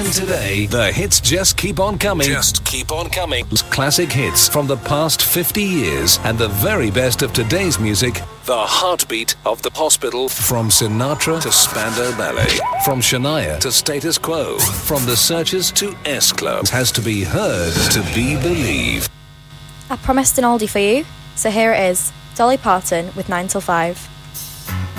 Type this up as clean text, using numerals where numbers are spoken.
And today, the hits just keep on coming. Just keep on coming. Classic hits from the past 50 years and the very best of today's music. The heartbeat of the hospital. From Sinatra to Spandau Ballet. From Shania to Status Quo. From The Searchers to S-Club. Has to be heard to be believed. I promised an oldie for you, so here it is. Dolly Parton with 9 till 5.